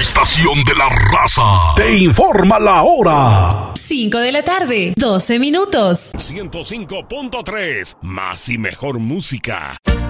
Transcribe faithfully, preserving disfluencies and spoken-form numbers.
estación de la raza te informa la hora. cinco de la tarde, doce minutos. ciento cinco punto tres, más y mejor música.